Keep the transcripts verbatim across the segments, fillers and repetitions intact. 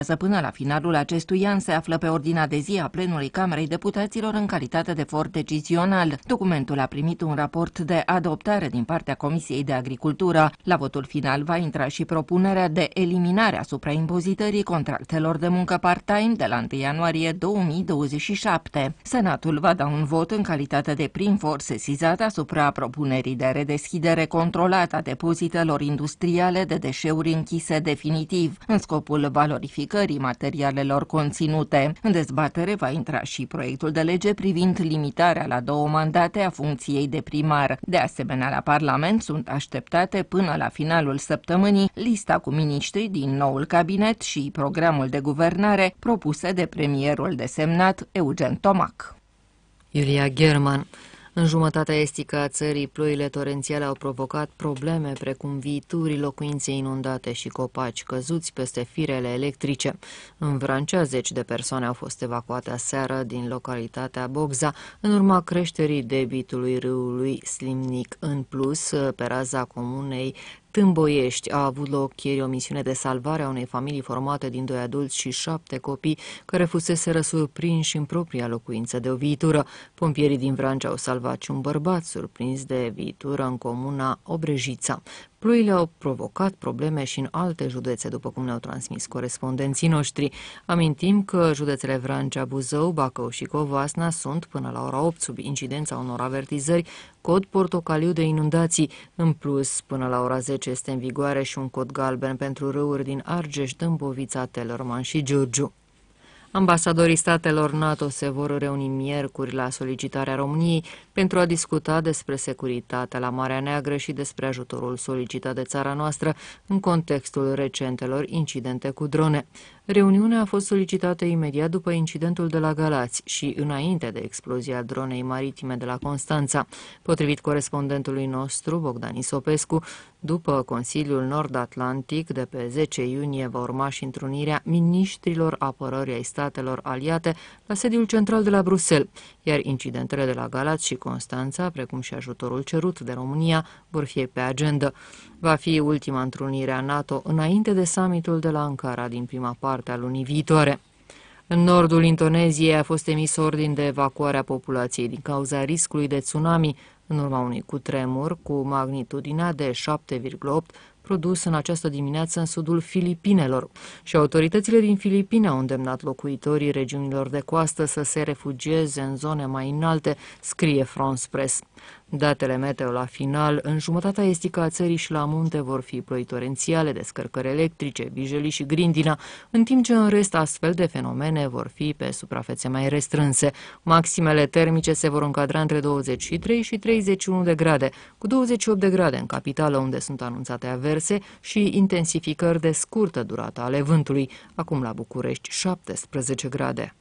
Până la finalul acestui an se află pe ordinea de zi a plenului Camerei Deputaților în calitate de for decizional. Documentul a primit un raport de adoptare din partea Comisiei de Agricultură. La votul final va intra și propunerea de eliminare a supraimpozitării contractelor de muncă part-time de la întâi ianuarie două mii douăzeci și șapte. Senatul va da un vot în calitate de prim for sesizat asupra propunerii de redeschidere controlată a depozitelor industriale de deșeuri închise definitiv, în scopul valorificării materialelor conținute. În dezbatere va intra și proiectul de lege privind limitarea la două mandate a funcției de primar. De asemenea, la Parlament sunt așteptate până la finalul săptămânii lista cu miniștri din noul cabinet și programul de guvernare propuse de premierul desemnat Eugen Tomac. Iulia German. În jumătatea estică a țării, ploile torențiale au provocat probleme precum viituri, locuințe inundate și copaci căzuți peste firele electrice. În Vrancea, zeci de persoane au fost evacuate aseară din localitatea Bogza, în urma creșterii debitului râului Slimnic. În plus, pe raza comunei Tâmboiești a avut loc ieri o misiune de salvare a unei familii formate din doi adulți și șapte copii care fuseseră surprinși în propria locuință de o viitură. Pompierii din Vrancea au salvat și un bărbat surprins de viitură în comuna Obrejița. Ploile au provocat probleme și în alte județe, după cum ne-au transmis corespondenții noștri. Amintim că județele Vrancea, Buzău, Bacău și Covasna sunt până la ora opt sub incidența unor avertizări, cod portocaliu de inundații. În plus, până la ora zece este în vigoare și un cod galben pentru râuri din Argeș, Dâmbovița, Telorman și Giurgiu. Ambasadorii statelor NATO se vor reuni miercuri la solicitarea României pentru a discuta despre securitatea la Marea Neagră și despre ajutorul solicitat de țara noastră în contextul recentelor incidente cu drone. Reuniunea a fost solicitată imediat după incidentul de la Galați și înainte de explozia dronei maritime de la Constanța. Potrivit corespondentului nostru, Bogdan Isopescu, după Consiliul Nord-Atlantic de pe zece iunie va urma și întrunirea miniștrilor apărării ai statelor aliate la sediul central de la Bruxelles, iar incidentele de la Galați și Constanța, precum și ajutorul cerut de România, vor fi pe agenda. Va fi ultima întrunire a NATO înainte de summitul de la Ankara din prima parte a lunii viitoare. În nordul Indoneziei a fost emis ordin de evacuare a populației din cauza riscului de tsunami în urma unui cutremur cu magnitudinea de șapte virgulă opt produs în această dimineață în sudul Filipinelor și autoritățile din Filipine au îndemnat locuitorii regiunilor de coastă să se refugieze în zone mai înalte, scrie France Press. Datele meteo la final, în jumătatea estică a țării și la munte vor fi ploi torențiale, descărcări electrice, vijelii și grindina, în timp ce în rest astfel de fenomene vor fi pe suprafețe mai restrânse. Maximele termice se vor încadra între douăzeci și trei și treizeci și unu de grade, cu douăzeci și opt de grade în capitală, unde sunt anunțate averse și intensificări de scurtă durată ale vântului. Acum la București șaptesprezece grade.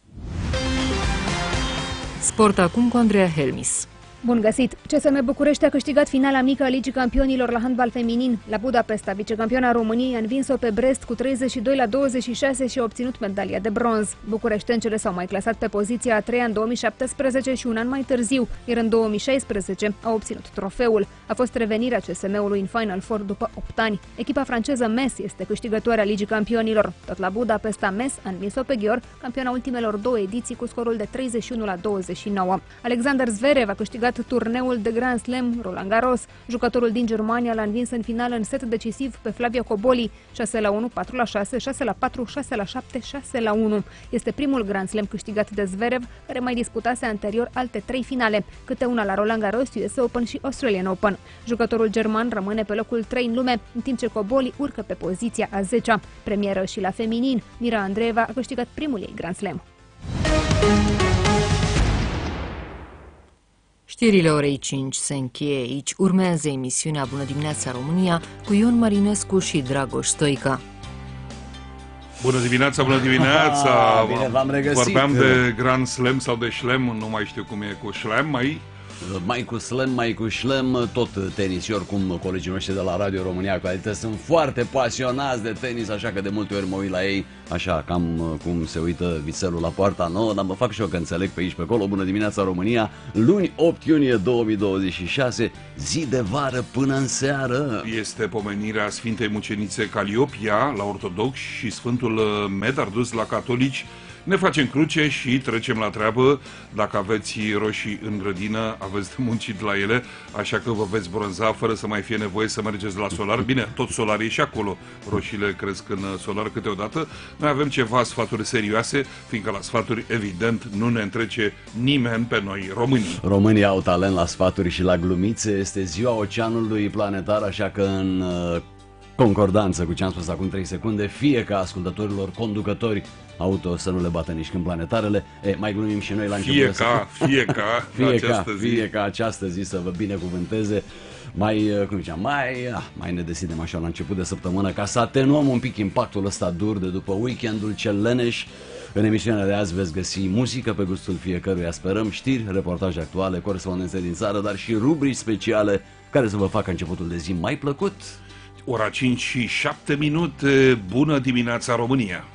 Sport acum cu Andreea Helmis. Bun găsit! C S M București a câștigat finala mică a Ligii Campionilor la handbal feminin. La Budapesta, vicecampioana României a învins-o pe Brest cu treizeci și doi la douăzeci și șase și a obținut medalia de bronz. Bucureștencele s-au mai clasat pe poziția a treia în două mii șaptesprezece și un an mai târziu, iar în două mii șaisprezece au obținut trofeul. A fost revenirea C S M-ului în Final Four după opt ani. Echipa franceză Metz este câștigătoarea Ligii Campionilor. Tot la Budapesta, Metz a învins-o pe Gheor, campiona ultimelor două ediții, cu scorul de treizeci și unu la douăzeci și nouă. Alexander Zverev a câștigat turneul de Grand Slam Roland Garros. Jucătorul din Germania l-a învins în finală în set decisiv pe Flavio Cobolli, șase la unu, patru la șase, șase la patru, șase la șapte, șase la unu. Este primul Grand Slam câștigat de Zverev, care mai disputase anterior alte trei finale, câte una la Roland Garros, U S Open și Australian Open. Jucătorul german rămâne pe locul trei în lume, în timp ce Cobolli urcă pe poziția a zecea. Premieră și la feminin, Mira Andreeva a câștigat primul ei Grand Slam. Știrile orei cinci se încheie aici. Urmează emisiunea Bună dimineața România cu Ion Marinescu și Dragoș Stoica. Bună dimineața, bună dimineața! Bine v-am regăsit! Vorbeam de Grand Slam sau de Slam, nu mai știu cum e cu Slam, mai... Mai cu Slam, mai cu Slam, tot tenis și oricum colegii noștri de la Radio România Actualități sunt foarte pasionați de tenis, așa că de multe ori mă uit la ei așa cam uh, cum se uită vițelul la poarta nouă, dar mă fac și eu că înțeleg pe aici pe acolo. Bună dimineața România, luni opt iunie două mii douăzeci și șase, zi de vară până în seară. Este pomenirea Sfintei Mucenițe Caliopia la ortodoxi și Sfântul Medardus la catolici. Ne facem cruce și trecem la treabă. Dacă aveți roșii în grădină, aveți de muncit la ele, așa că vă veți bronza fără să mai fie nevoie să mergeți la solar. Bine, tot solar e și acolo, roșiile cresc în solar câteodată. Noi avem ceva sfaturi serioase, fiindcă la sfaturi, evident, nu ne întrece nimeni pe noi, românii. Românii au talent la sfaturi și la glumițe. Este ziua Oceanului Planetar, așa că în concordanță cu ce am spus acum trei secunde, fie ca ascultătorilor conducători auto să nu le bată nici când planetarele, e, mai glumim și noi la început. Fie ca, fie ca, fie ca, această zi. fie ca această zi să vă binecuvânteze. Mai, cum ziceam, mai, ah, mai ne decidem așa la început de săptămână ca să atenuăm un pic impactul ăsta dur de după weekendul cel leneș. În emisiunea de azi veți găsi muzică pe gustul fiecăruia, sperăm, știri, reportaje actuale, corespondențe din țară, dar și rubrici speciale care să vă facă începutul de zi mai plăcut. Ora cinci și șapte minute, bună dimineața România!